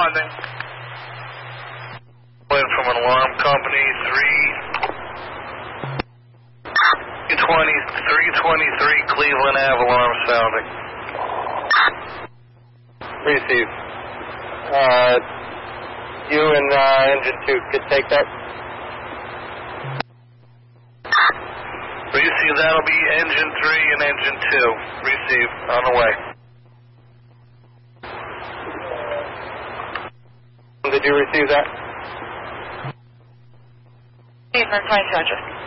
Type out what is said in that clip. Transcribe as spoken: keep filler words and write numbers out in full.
sounding. Went from an alarm company, three twenty, three twenty-three Cleveland Ave alarm sounding. Receive. Uh, you and uh, engine two could take that. Receive, that'll be engine three and engine two. Receive, on the way. Did you receive that? Cleveland, twice, Roger.